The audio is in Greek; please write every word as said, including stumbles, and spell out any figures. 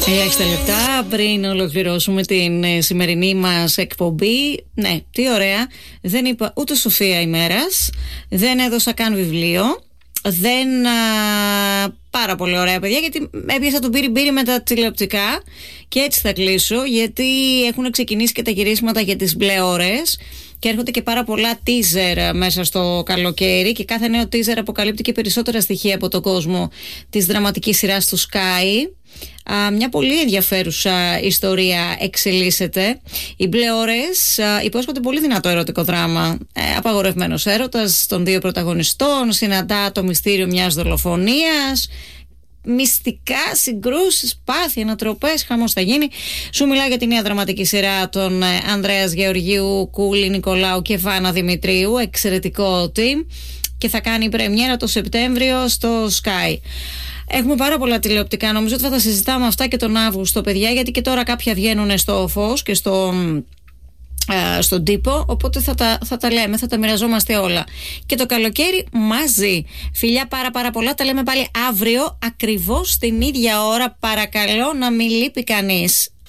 Ελάχιστα λεπτά πριν ολοκληρώσουμε την ε, σημερινή μας εκπομπή. Ναι, τι ωραία. Δεν είπα ούτε Σοφία ημέρας. Δεν έδωσα καν βιβλίο. Δεν... Α, πάρα πολύ ωραία, παιδιά, γιατί έπιασα τον πύρι-πύρι με τα τηλεοπτικά. Και έτσι θα κλείσω, γιατί έχουν ξεκινήσει και τα γυρίσματα για τις μπλε ώρες. Και έρχονται και πάρα πολλά teaser μέσα στο καλοκαίρι. Και κάθε νέο teaser αποκαλύπτει και περισσότερα στοιχεία από τον κόσμο της δραματικής σειράς του Sky. Α, μια πολύ ενδιαφέρουσα ιστορία εξελίσσεται. Οι μπλε ώρες υπόσχονται πολύ δυνατό ερωτικό δράμα. ε, Απαγορευμένος έρωτας των δύο πρωταγωνιστών συναντά το μυστήριο μιας δολοφονίας, μυστικά, συγκρούσεις, πάθη, ανατροπές, χαμός θα γίνει. Σου μιλάω για τη νέα δραματική σειρά των ε, Ανδρέας Γεωργίου, Κούλη Νικολάου και Βάνα Δημητρίου. Εξαιρετικό team. Και θα κάνει πρεμιέρα το Σεπτέμβριο στο Sky. Έχουμε πάρα πολλά τηλεοπτικά. Νομίζω ότι θα τα συζητάμε αυτά και τον Αύγουστο, παιδιά, γιατί και τώρα κάποια βγαίνουν στο Φως και στο, ε, στον τύπο. Οπότε θα τα, θα τα λέμε, θα τα μοιραζόμαστε όλα. Και το καλοκαίρι μαζί. Φιλιά πάρα πάρα πολλά. Τα λέμε πάλι αύριο, ακριβώς την ίδια ώρα. Παρακαλώ να μην λείπει κανείς.